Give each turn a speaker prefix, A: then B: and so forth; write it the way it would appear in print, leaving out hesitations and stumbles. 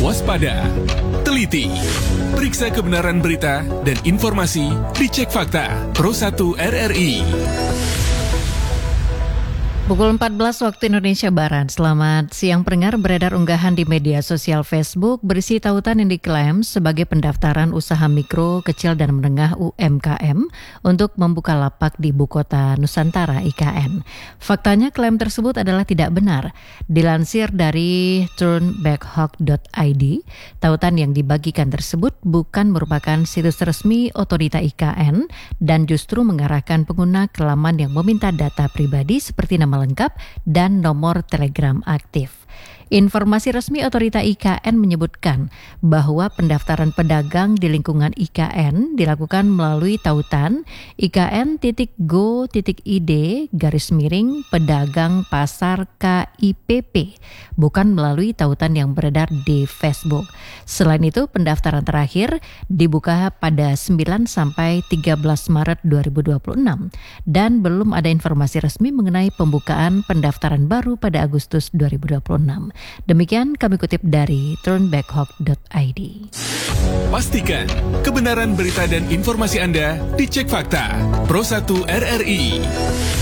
A: waspada, teliti, periksa kebenaran berita dan informasi dicek fakta. Pro 1 RRI.
B: Pukul 14 waktu Indonesia Barat. Selamat siang pendengar. Beredar unggahan di media sosial Facebook berisi tautan yang diklaim sebagai pendaftaran usaha mikro, kecil dan menengah UMKM untuk membuka lapak di Ibu Kota Nusantara IKN. Faktanya klaim tersebut adalah tidak benar. Dilansir dari turnbackhawk.id, tautan yang dibagikan tersebut bukan merupakan situs resmi otorita IKN dan justru mengarahkan pengguna ke laman yang meminta data pribadi seperti nama lengkap dan nomor telegram aktif. Informasi resmi otorita IKN menyebutkan bahwa pendaftaran pedagang di lingkungan IKN dilakukan melalui tautan ikn.id/pedagang pasar KIPP, bukan melalui tautan yang beredar di Facebook. Selain itu, pendaftaran terakhir dibuka pada 9 sampai 13 Maret 2026 dan belum ada informasi resmi mengenai pembukaan pendaftaran baru pada Agustus 2026. Demikian kami kutip dari turnbackhawk.id.
A: Pastikan kebenaran berita dan informasi Anda dicek fakta. Pro 1 RRI.